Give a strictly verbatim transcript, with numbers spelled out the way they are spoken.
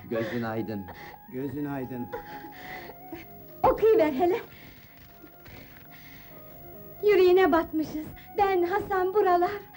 Gözün aydın. Gözün aydın. Okuyuver hele! Yüreğine batmışız, ben, Hasan, buralar!